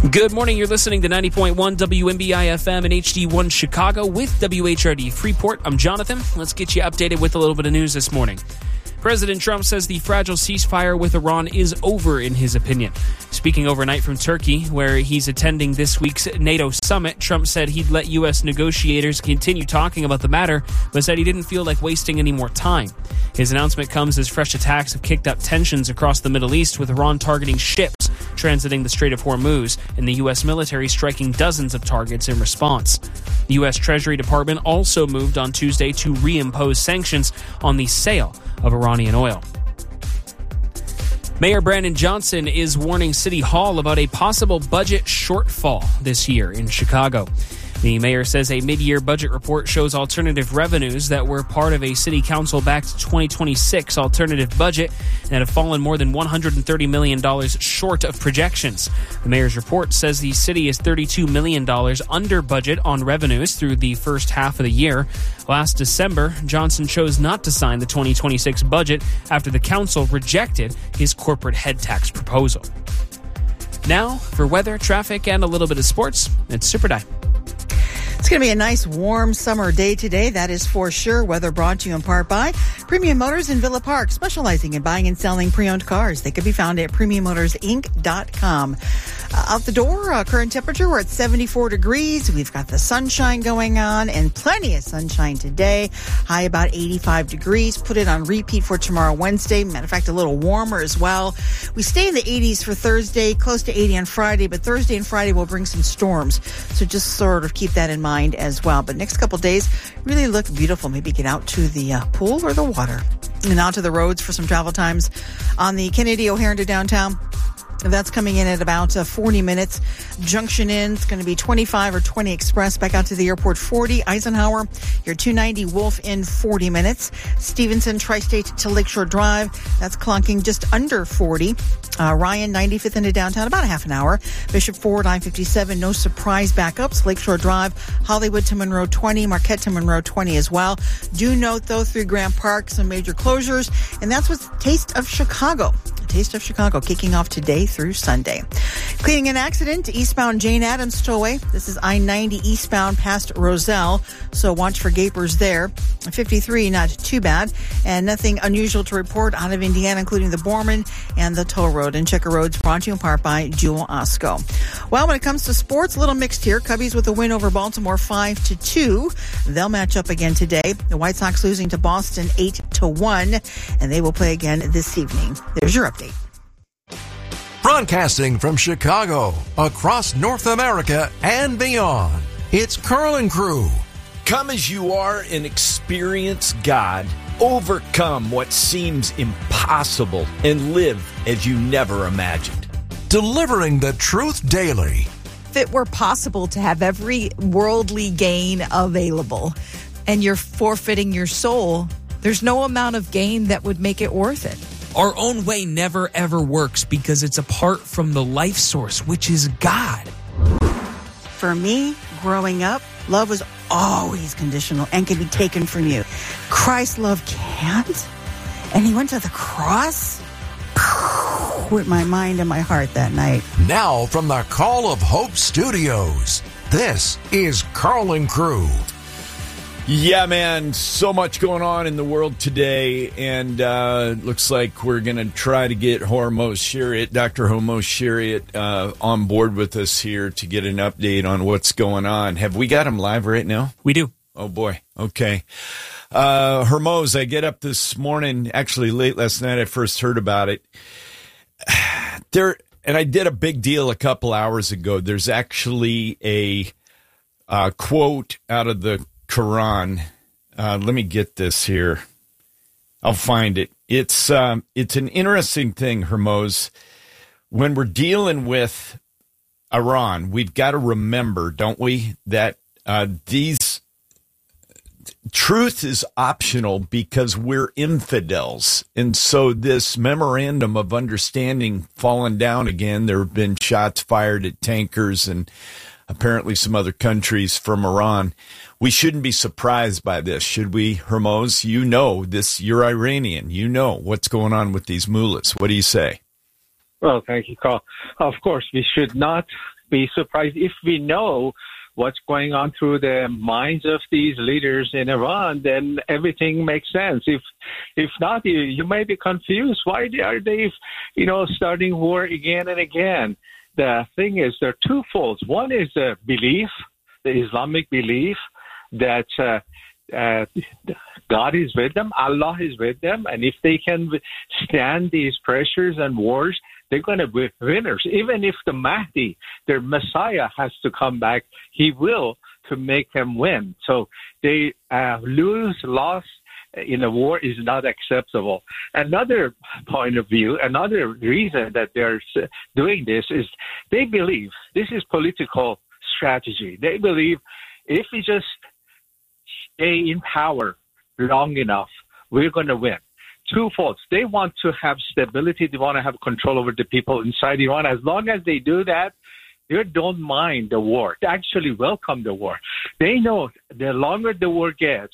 Good morning. You're listening to 90.1 WMBI FM and HD1 Chicago with WHRD Freeport. I'm Jonathan. Let's get you updated with a little bit of news this morning. President Trump says the fragile ceasefire with Iran is over, in his opinion. Speaking overnight from Turkey, where he's attending this week's NATO summit, Trump said he'd let U.S. negotiators continue talking about the matter, but said he didn't feel like wasting any more time. His announcement comes as fresh attacks have kicked up tensions across the Middle East, with Iran targeting ships transiting the Strait of Hormuz, and the U.S. military striking dozens of targets in response. The U.S. Treasury Department also moved on Tuesday to reimpose sanctions on the sale of Iranian oil. Mayor Brandon Johnson is warning City Hall about a possible budget shortfall this year in Chicago. The mayor says a mid-year budget report shows alternative revenues that were part of a city council-backed 2026 alternative budget that have fallen more than $130 million short of projections. The mayor's report says the city is $32 million under budget on revenues through the first half of the year. Last December, Johnson chose not to sign the 2026 budget after the council rejected his corporate head tax proposal. Now, for weather, traffic, and a little bit of sports, it's Super Di. It's going to be a nice, warm summer day today. That is for sure. Weather brought to you in part by Premium Motors in Villa Park, specializing in buying and selling pre-owned cars. They can be found at PremiumMotorsInc.com. Out the door, current temperature, we're at 74 degrees. We've got the sunshine going on and plenty of sunshine today. High about 85 degrees. Put it on repeat for tomorrow, Wednesday. Matter of fact, a little warmer as well. We stay in the 80s for Thursday, close to 80 on Friday, but Thursday and Friday will bring some storms. So just sort of keep that in mind as well. But next couple days really look beautiful. Maybe get out to the pool or the water. And out to the roads for some travel times on the Kennedy O'Hare to downtown. That's coming in at about 40 minutes. Junction in, it's going to be 25 or 20 express. Back out to the airport, 40. Eisenhower, your 290 Wolf in 40 minutes. Stevenson, Tri-State to Lakeshore Drive, that's clunking just under 40. Ryan, 95th into downtown, about a half an hour. Bishop Ford, I-57, no surprise backups. Lakeshore Drive, Hollywood to Monroe 20, Marquette to Monroe 20 as well. Do note, though, through Grant Park, some major closures. And that's what's Taste of Chicago. Taste of Chicago kicking off today through Sunday. Cleaning an accident, eastbound Jane Addams Tollway. This is I-90 eastbound past Roselle, so watch for gapers there. 53, not too bad, and nothing unusual to report out of Indiana, including the Borman and the Toll Road. And Checker Road's brought to you in part by Jewel Osco. Well, when it comes to sports, a little mixed here. Cubbies with a win over Baltimore 5-2. They'll match up again today. The White Sox losing to Boston 8-1, and they will play again this evening. There's your update. Broadcasting from Chicago, across North America and beyond, it's Carl and Crew. Come as you are and experience God. Overcome what seems impossible and live as you never imagined. Delivering the truth daily. If it were possible to have every worldly gain available and you're forfeiting your soul, there's no amount of gain that would make it worth it. Our own way never, ever works because it's apart from the life source, which is God. For me, growing up, love was always conditional and can be taken from you. Christ's love can't. And he went to the cross with my mind and my heart that night. Now from the Call of Hope Studios, this is Carl and Crew. Yeah, man, so much going on in the world today, and looks like we're going to try to get Hormoz Shariat, Dr. Hormoz Shariat, on board with us here to get an update on what's going on. Have we got him live right now? We do. Oh, boy. Okay. Hormoz, I get up this morning, actually late last night, I first heard about it. And I did a big deal a couple hours ago. There's actually a quote out of the Quran. Let me get this here. I'll find it. It's an interesting thing, Hormoz. When we're dealing with Iran, we've got to remember, don't we, that these truth is optional because we're infidels. And so this memorandum of understanding fallen down again. There have been shots fired at tankers and apparently some other countries from Iran. We shouldn't be surprised by this, should we, Hormoz? You know this. You're Iranian. You know what's going on with these mullahs. What do you say? Well, thank you, Carl. Of course, we should not be surprised if we know what's going on through the minds of these leaders in Iran, then everything makes sense. If not, you may be confused. Why are they, starting war again and again? The thing is, there are two folds. One is the belief, the Islamic belief that God is with them, Allah is with them, and if they can stand these pressures and wars, they're going to be winners. Even if the Mahdi, their Messiah, has to come back, he will, to make them win. So they loss in a war is not acceptable. Another point of view, another reason that they're doing this is they believe this is political strategy. They believe if we just stay in power long enough, we're going to win. Two faults. They want to have stability. They want to have control over the people inside Iran. As long as they do that, they don't mind the war. They actually welcome the war. They know the longer the war gets,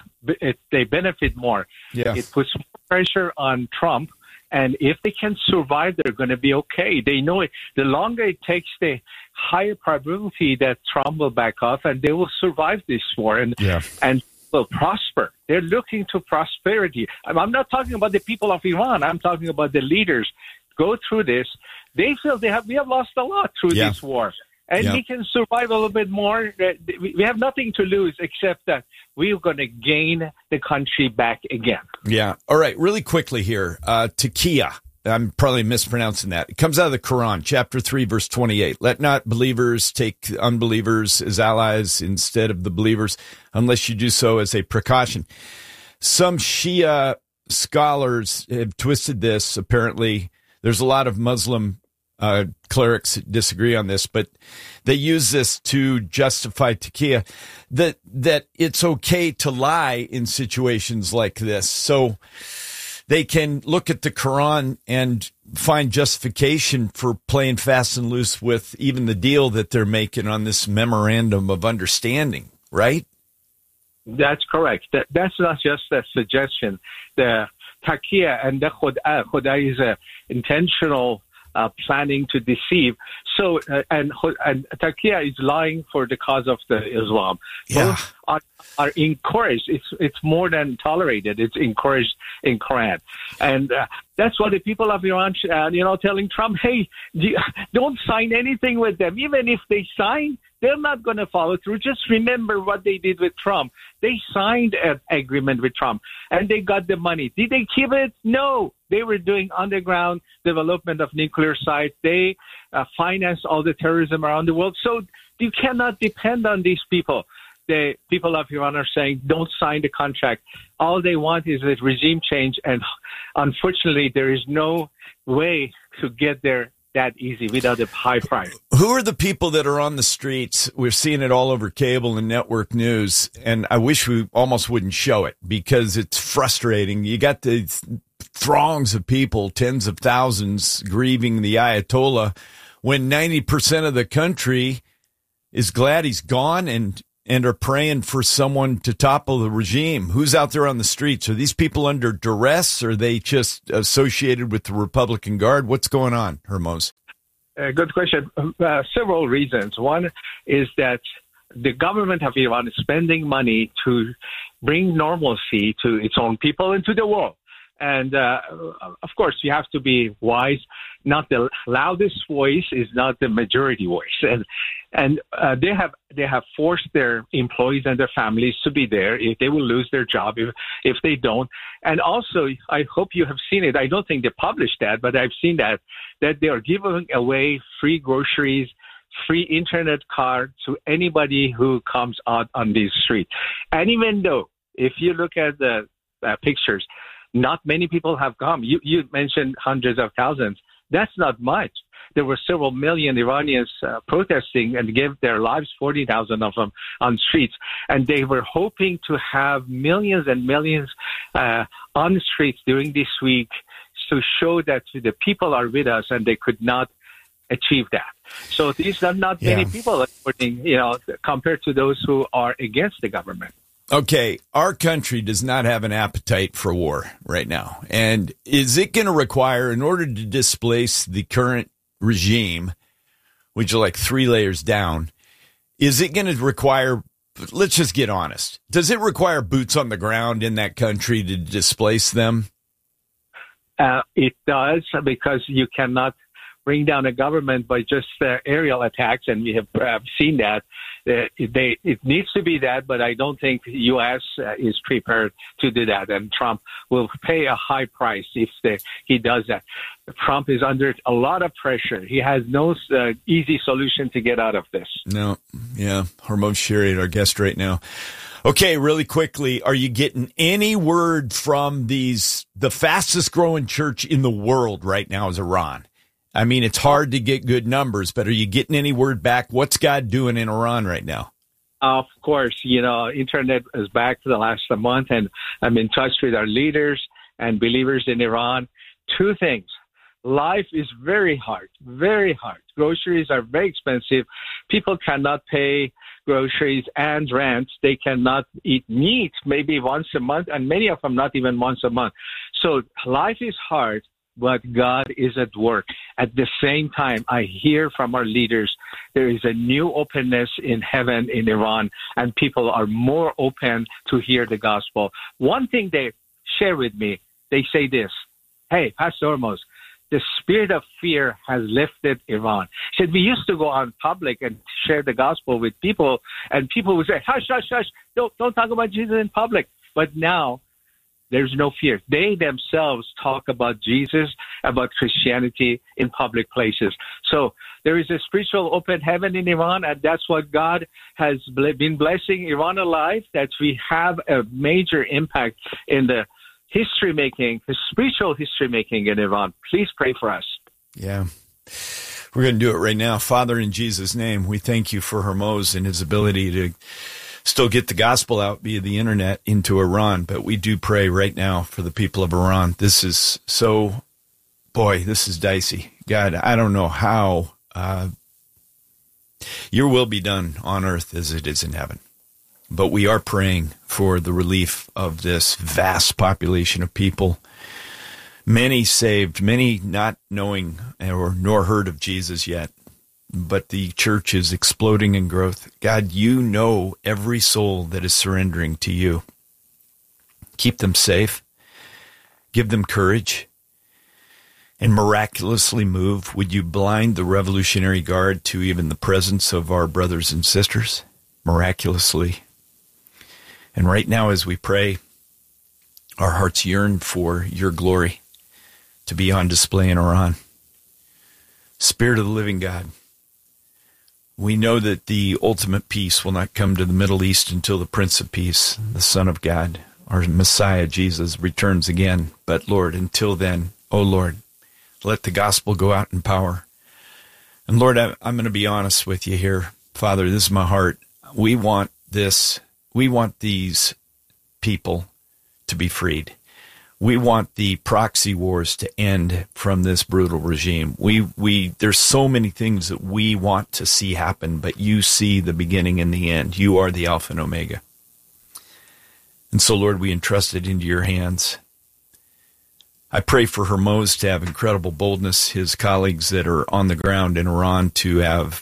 they benefit more. Yeah. It puts more pressure on Trump. And if they can survive, they're going to be okay. They know it. The longer it takes, the higher probability that Trump will back off, and they will survive this war and will prosper. They're looking to prosperity. I'm not talking about the people of Iran. I'm talking about the leaders. Go through this. They feel we have lost a lot through this war. And we can survive a little bit more. We have nothing to lose except that we're going to gain the country back again. Yeah. All right. Really quickly here. Taqiyya. I'm probably mispronouncing that. It comes out of the Quran, chapter 3, verse 28. Let not believers take unbelievers as allies instead of the believers, unless you do so as a precaution. Some Shia scholars have twisted this. Apparently, there's a lot of Muslim clerics disagree on this, but they use this to justify taqiyya, that it's okay to lie in situations like this. So they can look at the Quran and find justification for playing fast and loose with even the deal that they're making on this memorandum of understanding, right? That's correct. That's not just a suggestion. The taqiyya and the khuda is an intentional planning to deceive. So, and taqiyya is lying for the cause of the Islam. Yeah. Both are encouraged. It's more than tolerated. It's encouraged in Quran. And that's why the people of Iran, telling Trump, hey, don't sign anything with them. Even if they sign, they're not going to follow through. Just remember what they did with Trump. They signed an agreement with Trump, and they got the money. Did they keep it? No. They were doing underground development of nuclear sites. They financed all the terrorism around the world. So you cannot depend on these people. The people of Iran are saying, don't sign the contract. All they want is a regime change, and unfortunately, there is no way to get there that easy without a high price. Who are the people that are on the streets? We're seeing it all over cable and network news, and I wish we almost wouldn't show it because it's frustrating. You got the throngs of people, tens of thousands, grieving the Ayatollah when 90% of the country is glad he's gone and are praying for someone to topple the regime. Who's out there on the streets? Are these people under duress? Or are they just associated with the Republican Guard? What's going on, Hermos? Good question. Several reasons. One is that the government of Iran is spending money to bring normalcy to its own people and to the world. And, of course, you have to be wise. Not the loudest voice is not the majority voice. And they have forced their employees and their families to be there. If they will lose their job if they don't. And also, I hope you have seen it. I don't think they published that, but I've seen that they are giving away free groceries, free internet card to anybody who comes out on these streets. And even though, if you look at the pictures, not many people have come. You mentioned hundreds of thousands. That's not much. There were several million Iranians protesting and gave their lives, 40,000 of them, on streets. And they were hoping to have millions and millions on the streets during this week to show that the people are with us, and they could not achieve that. So these are not many people, compared to those who are against the government. Okay, our country does not have an appetite for war right now. And is it going to require, in order to displace the current regime, which are like 3 layers down, is it going to require, let's just get honest, does it require boots on the ground in that country to displace them? It does, because you cannot bring down a government by just aerial attacks, and we have seen that. It needs to be that, but I don't think the U.S. Is prepared to do that, and Trump will pay a high price if he does that. Trump is under a lot of pressure. He has no easy solution to get out of this. No, yeah. Hormoz Shariat, our guest right now. Okay, really quickly, are you getting any word from the fastest growing church in the world right now is Iran? I mean, it's hard to get good numbers, but are you getting any word back? What's God doing in Iran right now? Of course, internet is back for the last month, and I'm in touch with our leaders and believers in Iran. 2 things. Life is very hard, very hard. Groceries are very expensive. People cannot pay groceries and rent. They cannot eat meat maybe once a month, and many of them not even once a month. So life is hard, but God is at work. At the same time, I hear from our leaders, there is a new openness in heaven in Iran, and people are more open to hear the gospel. One thing they share with me, they say this: hey, Pastor Hormoz, the spirit of fear has lifted Iran. He said, we used to go on public and share the gospel with people, and people would say, hush, hush, hush, don't talk about Jesus in public. But now, there's no fear. They themselves talk about Jesus, about Christianity in public places. So there is a spiritual open heaven in Iran, and that's what God has been blessing Iran alive, that we have a major impact in the spiritual history making in Iran. Please pray for us. Yeah. We're going to do it right now. Father, in Jesus' name, we thank you for Hormoz and his ability to still get the gospel out via the internet into Iran. But we do pray right now for the people of Iran. This is this is dicey. God, I don't know how your will be done on earth as it is in heaven. But we are praying for the relief of this vast population of people, many saved, many not knowing nor heard of Jesus yet. But the church is exploding in growth. God, you know every soul that is surrendering to you. Keep them safe. Give them courage. And miraculously move. Would you blind the Revolutionary Guard to even the presence of our brothers and sisters? Miraculously. And right now as we pray, our hearts yearn for your glory to be on display in Iran. Spirit of the living God, we know that the ultimate peace will not come to the Middle East until the Prince of Peace, the Son of God, our Messiah, Jesus, returns again. But Lord, until then, oh Lord, let the gospel go out in power. And Lord, I'm going to be honest with you here. Father, this is my heart. We want this. We want these people to be freed. We want the proxy wars to end from this brutal regime. There's so many things that we want to see happen, but you see the beginning and the end. You are the Alpha and Omega. And so, Lord, we entrust it into your hands. I pray for Hormoz to have incredible boldness, his colleagues that are on the ground in Iran to have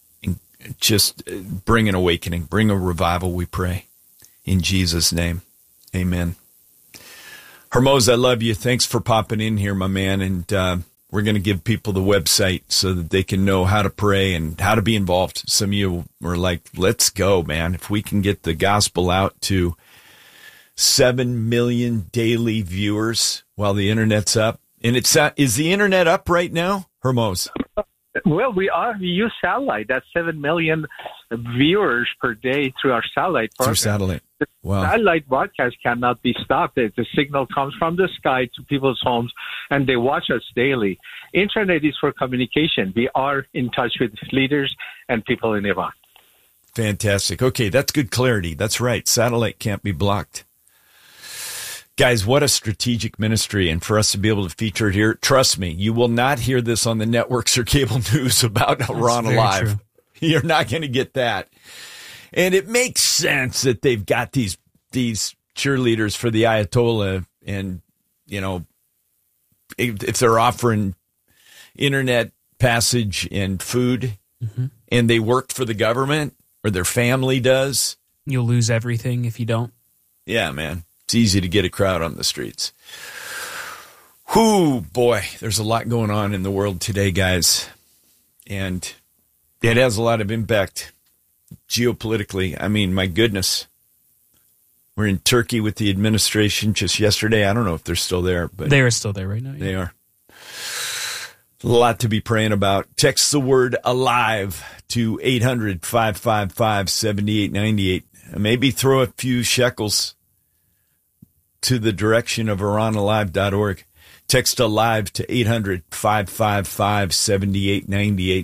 just bring an awakening, bring a revival, we pray. In Jesus' name, amen. Hormoz, I love you. Thanks for popping in here, my man. And we're going to give people the website so that they can know how to pray and how to be involved. Some of you were like, let's go, man. If we can get the gospel out to 7 million daily viewers while the internet's up. And is the internet up right now, Hormoz? Well, we use satellite. That's 7 million viewers per day through our satellite program. Through satellite. Wow. Satellite broadcast cannot be stopped. The signal comes from the sky to people's homes, and they watch us daily. Internet is for communication. We are in touch with leaders and people in Iran. Fantastic. Okay, that's good clarity. That's right. Satellite can't be blocked. Guys, what a strategic ministry, and for us to be able to feature it here, trust me, you will not hear this on the networks or cable news about Iran Alive. True. You're not going to get that. And it makes sense that they've got these cheerleaders for the Ayatollah, and, you know, if they're offering internet passage and food, and they worked for the government or their family does, You'll lose everything if you don't. yeah, man, it's easy to get a crowd on the streets. Whoo, boy, there's a lot going on in the world today, guys. And it has a lot of impact geopolitically. I mean, my goodness. We're in Turkey with the administration just yesterday. I don't know if they're still there, but They are still there right now. they are. A lot to be praying about. Text the word ALIVE to 800-555-7898. Maybe throw a few shekels to the direction of IranAlive.org. Text ALIVE to 800-555-7898.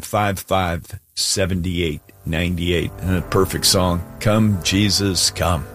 800-555-7898. A perfect song. Come, Jesus, come.